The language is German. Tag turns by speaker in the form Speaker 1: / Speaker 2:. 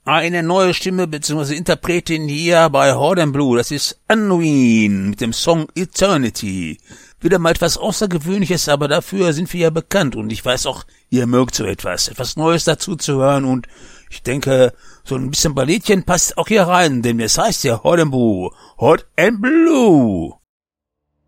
Speaker 1: Eine neue Stimme bzw. Interpretin hier bei Horde Blue, das ist Unwin mit dem Song Eternity. Wieder mal etwas Außergewöhnliches, aber dafür sind wir ja bekannt und ich weiß auch, ihr mögt so etwas Neues dazu zu hören und ich denke, so ein bisschen Ballettchen passt auch hier rein, denn es heißt ja Horde Blue, Hot and Blue.